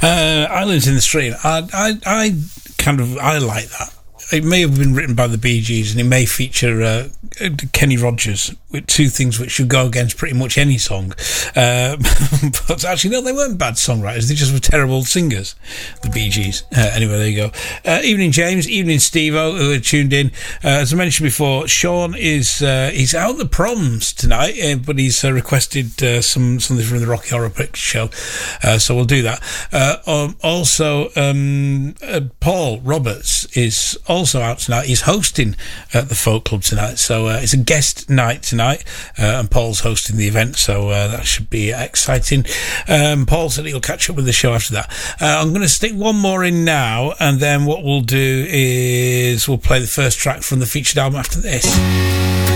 Islands in the Stream. I like that. It may have been written by the Bee Gees, and it may feature Kenny Rogers, with two things which should go against pretty much any song. But actually, no, they weren't bad songwriters. They just were terrible singers, the Bee Gees. Anyway, there you go. Evening, James. Evening, Steve-O, who are tuned in. As I mentioned before, Sean is he's out at the proms tonight, but he's requested something from the Rocky Horror Picture Show, so we'll do that. Also, Paul Roberts is also out tonight. He's hosting at the Folk Club tonight, so it's a guest night tonight, and Paul's hosting the event, so that should be exciting. Paul said he'll catch up with the show after that. I'm going to stick one more in now, and then what we'll do is we'll play the first track from the featured album after this.